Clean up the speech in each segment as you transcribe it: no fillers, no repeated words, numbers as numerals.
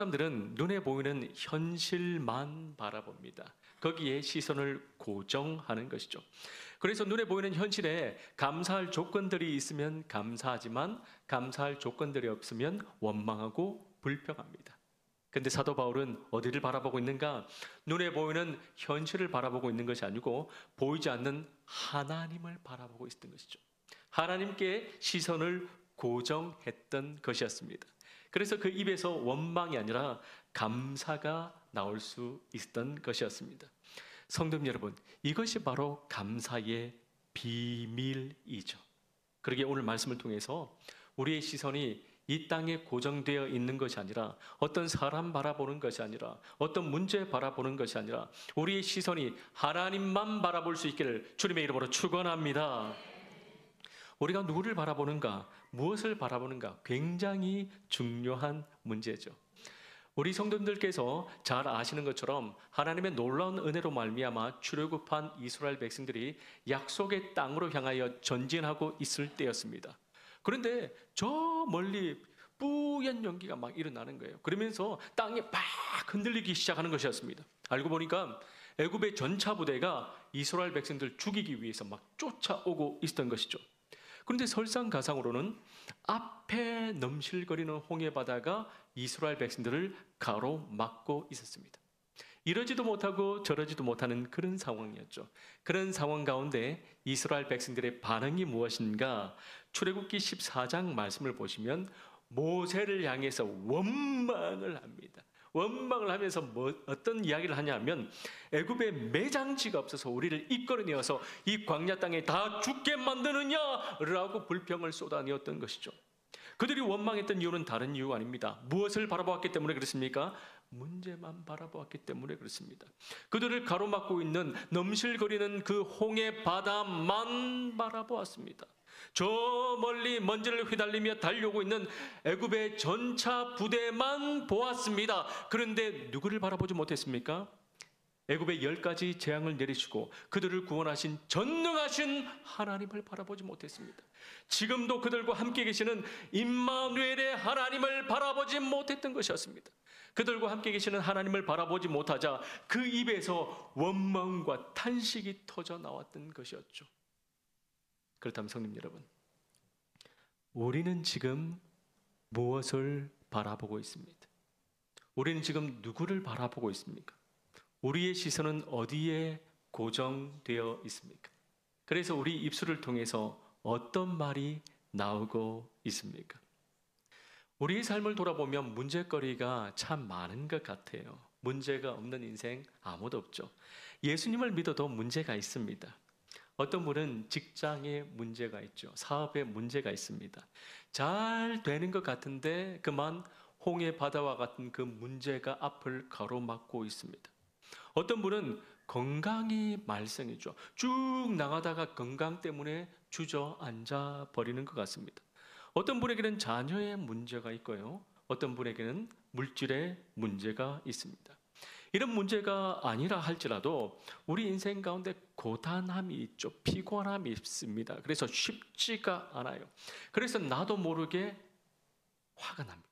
사람들은 눈에 보이는 현실만 바라봅니다. 거기에 시선을 고정하는 것이죠. 그래서 눈에 보이는 현실에 감사할 조건들이 있으면 감사하지만 감사할 조건들이 없으면 원망하고 불평합니다. 근데 사도 바울은 어디를 바라보고 있는가? 눈에 보이는 현실을 바라보고 있는 것이 아니고 보이지 않는 하나님을 바라보고 있었던 것이죠. 하나님께 시선을 고정했던 것이었습니다. 그래서 그 입에서 원망이 아니라 감사가 나올 수 있었던 것이었습니다. 성도 여러분, 이것이 바로 감사의 비밀이죠. 그러기에 오늘 말씀을 통해서 우리의 시선이 이 땅에 고정되어 있는 것이 아니라 어떤 사람 바라보는 것이 아니라 어떤 문제 바라보는 것이 아니라 우리의 시선이 하나님만 바라볼 수 있기를 주님의 이름으로 축원합니다. 우리가 누구를 바라보는가, 무엇을 바라보는가 굉장히 중요한 문제죠. 우리 성도님들께서 잘 아시는 것처럼 하나님의 놀라운 은혜로 말미암아 출애굽한 이스라엘 백성들이 약속의 땅으로 향하여 전진하고 있을 때였습니다. 그런데 저 멀리 뿌연 연기가 막 일어나는 거예요. 그러면서 땅이 막 흔들리기 시작하는 것이었습니다. 알고 보니까 애굽의 전차 부대가 이스라엘 백성들 죽이기 위해서 막 쫓아오고 있었던 것이죠. 그런데 설상가상으로는 앞에 넘실거리는 홍해바다가 이스라엘 백성들을 가로막고 있었습니다. 이러지도 못하고 저러지도 못하는 그런 상황이었죠. 그런 상황 가운데 이스라엘 백성들의 반응이 무엇인가? 출애굽기 14장 말씀을 보시면 모세를 향해서 원망을 합니다. 원망을 하면서 어떤 이야기를 하냐면 애굽에 매장지가 없어서 우리를 이끌어내어서 이 광야 땅에 다 죽게 만드느냐라고 불평을 쏟아내었던 것이죠. 그들이 원망했던 이유는 다른 이유가 아닙니다. 무엇을 바라보았기 때문에 그렇습니까? 문제만 바라보았기 때문에 그렇습니다. 그들을 가로막고 있는 넘실거리는 그 홍해 바다만 바라보았습니다. 저 멀리 먼지를 휘날리며 달려오고 있는 애굽의 전차 부대만 보았습니다. 그런데 누구를 바라보지 못했습니까? 애굽의 10가지 재앙을 내리시고 그들을 구원하신 전능하신 하나님을 바라보지 못했습니다. 지금도 그들과 함께 계시는 임마누엘의 하나님을 바라보지 못했던 것이었습니다. 그들과 함께 계시는 하나님을 바라보지 못하자 그 입에서 원망과 탄식이 터져 나왔던 것이었죠. 그렇다면 성님 여러분, 우리는 지금 무엇을 바라보고 있습니다? 우리는 지금 누구를 바라보고 있습니까? 우리의 시선은 어디에 고정되어 있습니까? 그래서 우리 입술을 통해서 어떤 말이 나오고 있습니까? 우리의 삶을 돌아보면 문제거리가 참 많은 것 같아요. 문제가 없는 인생 아무도 없죠. 예수님을 믿어도 문제가 있습니다. 어떤 분은 직장에 문제가 있죠. 사업에 문제가 있습니다. 잘 되는 것 같은데 그만 홍해 바다와 같은 그 문제가 앞을 가로막고 있습니다. 어떤 분은 건강이 말썽이죠. 쭉 나가다가 건강 때문에 주저앉아 버리는 것 같습니다. 어떤 분에게는 자녀의 문제가 있고요. 어떤 분에게는 물질의 문제가 있습니다. 이런 문제가 아니라 할지라도 우리 인생 가운데 고단함이 있죠. 피곤함이 있습니다. 그래서 쉽지가 않아요. 그래서 나도 모르게 화가 납니다.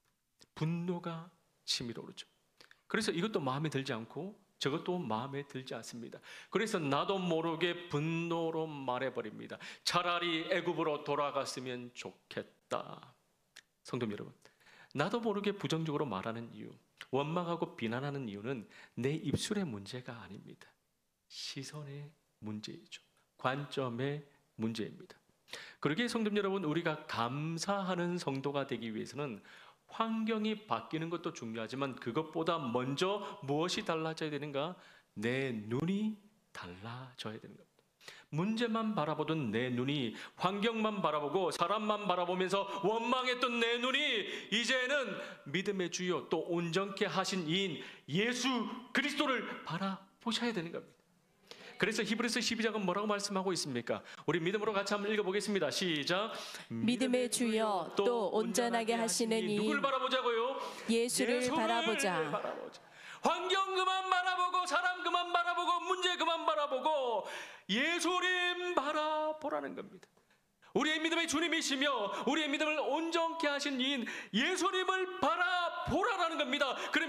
분노가 치밀어 오르죠. 그래서 이것도 마음에 들지 않고 저것도 마음에 들지 않습니다. 그래서 나도 모르게 분노로 말해버립니다. 차라리 애굽으로 돌아갔으면 좋겠다. 성도 여러분, 나도 모르게 부정적으로 말하는 이유, 원망하고 비난하는 이유는 내 입술의 문제가 아닙니다. 시선의 문제이죠. 관점의 문제입니다. 그러기에 성도 여러분, 우리가 감사하는 성도가 되기 위해서는 환경이 바뀌는 것도 중요하지만 그것보다 먼저 무엇이 달라져야 되는가? 내 눈이 달라져야 되는 겁니다. 문제만 바라보던 내 눈이 환경만 바라보고 사람만 바라보면서 원망했던 내 눈이 이제는 믿음의 주요 또 온전케 하신 이인 예수 그리스도를 바라보셔야 되는 겁니다. 그래서 히브리서 12장은 뭐라고 말씀하고 있습니까? 우리 믿음으로 같이 한번 읽어보겠습니다. 시작. 믿음의 주여 또 온전하게 하시는 이 누굴 바라보자고요? 예수를 바라보자. 환경 그만 바라보고 사람 그만 바라보고 문제 그만 바라보고 예수님 바라보라는 겁니다. 우리의 믿음의 주님이시며 우리의 믿음을 온전케 하신 이인 예수님을 바라보라라는 겁니다.